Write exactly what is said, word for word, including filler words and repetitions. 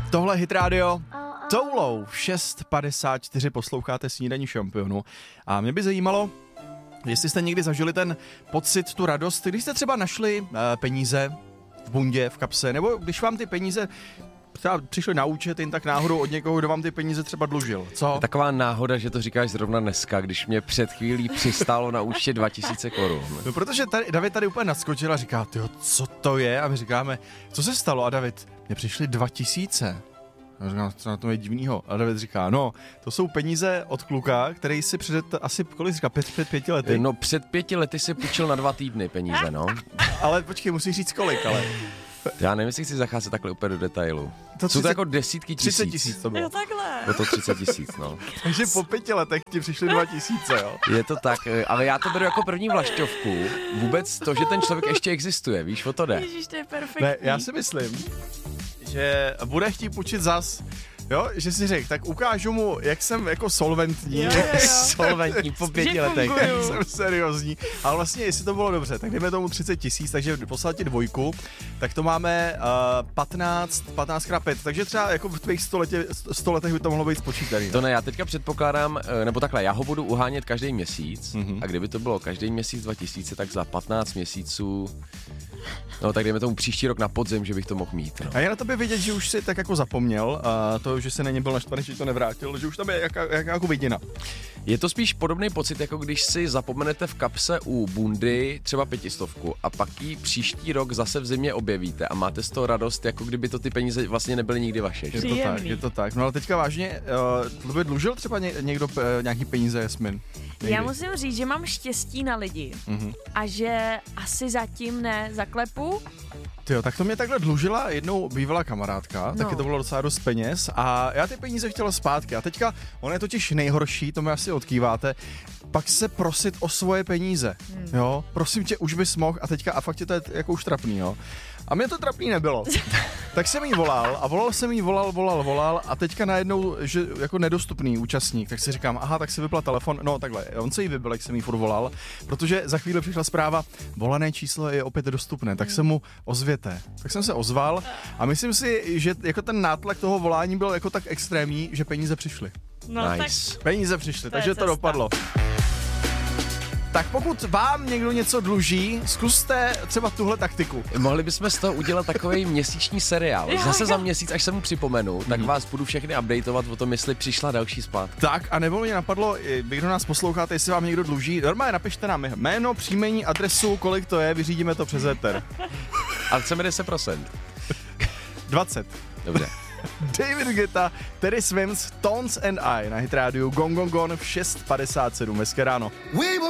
Tohle Hit Radio, Toulou, v šest padesát čtyři posloucháte Snídaní šampionu. A mě by zajímalo, jestli jste někdy zažili ten pocit, tu radost, když jste třeba našli uh, peníze v bundě, v kapse, nebo když vám ty peníze třeba přišli na účet jen tak náhodou od někoho, kdo vám ty peníze třeba dlužil. Co? Je taková náhoda, že to říkáš zrovna dneska, když mě před chvílí přistálo na účtě dva tisíce korun. No, protože tady, David tady úplně naskočil a říká, tyjo, co to je? A my říkáme, co se stalo? A David, mně přišli dva tisíce. A říkám, co na tom je divnýho? A David říká, no, to jsou peníze od kluka, který si před asi, kolik říká, pět, před pěti lety. No, před pěti lety si půjčil na dva týdny peníze, no. Ale počkej, musíš říct kolik, ale... Já nevím, jestli chci zacházet takhle úplně do detailu. To třicet, jsou to jako desítky tisíc. třicet tisíc to bylo. Jo, takhle. Bylo to třicet tisíc, no. Takže po pěti letech ti přišly dva tisíce, jo? Je to tak, ale já to beru jako první vlašťovku. Vůbec to, že ten člověk ještě existuje, víš, o to jde. Ježíš, to je perfektní. Ne, já si myslím, že bude chtít půjčit zas. Jo, že si řekl, tak ukážu mu, jak jsem jako solventní, Jo, jo, jo. solventní po pěti Že letech, funguju. jak jsem seriózní. Ale vlastně, jestli to bylo dobře, tak dejme tomu třicet tisíc, takže poslal ti dvojku, tak to máme uh, patnáct, patnáct krát pět, takže třeba jako v tvých sto, letě, sto letech by to mohlo být spočítaný. To ne, já teďka předpokládám, nebo takhle, já ho budu uhánět každý měsíc, Mhm. a kdyby to bylo každý měsíc dva tisíce, tak za patnáct měsíců, no tak dejme tomu příští rok na podzim, že bych to mohl mít. No. A je na tobě vidět, že už si tak jako zapomněl, a to, že se na ně byl naštvaný, že to nevrátil, že už tam je jaká, jaká jako vidina. Je to spíš podobný pocit, jako když si zapomenete v kapse u bundy třeba pětistovku a pak ji příští rok zase v zimě objevíte a máte z toho radost, jako kdyby to ty peníze vlastně nebyly nikdy vaše. Je Že? to tak, Příjemný. je to tak. No ale teďka vážně, uh, by dlužil třeba ně, někdo uh, nějaký peníze, Jasmin? Někdy. Já musím říct, že mám štěstí na lidi Mhm. a že asi zatím ne zaklepu. Tyjo, tak to mě takhle dlužila jednou bývalá kamarádka, No. taky to bylo docela dost peněz a já ty peníze chtěla zpátky a teďka, ono je totiž nejhorší, to mi asi odkýváte, pak se prosit o svoje peníze, Hmm. jo, prosím tě, už bys mohl a teďka, a fakt je to je jako už trapný, jo. A mě to trapný nebylo. Tak jsem jí volal a volal jsem jí, volal, volal, volal a teďka najednou, že jako nedostupný účastník, tak si říkám, aha, tak si vypla telefon, no takhle, on se jí vybil, jak jsem jí furt volal, protože za chvíli přišla zpráva, volané číslo je opět dostupné, tak se mu ozvěte. Tak jsem se ozval a myslím si, že jako ten nátlak toho volání byl jako tak extrémní, že peníze přišly. No Nice. Peníze přišly, To je takže to cesta. dopadlo. Tak pokud vám někdo něco dluží, zkuste třeba tuhle taktiku. Mohli bychom z toho udělat takový měsíční seriál. Jo, Zase jo. za měsíc, až se mu připomenu, tak vás budu všechny updateovat o tom, jestli přišla další spát. Tak a nebo mě napadlo, vy kdo nás posloucháte, jestli vám někdo dluží, normálně napište nám jméno, příjmení, adresu, kolik to je, vyřídíme to přes éter. Ale chceme deset procent. dvacet. Dobře. David Guetta, Teddy Swims, Tones and I na Hit Radio Gong Gong Gone v šest padesát sedm. Hezké ráno.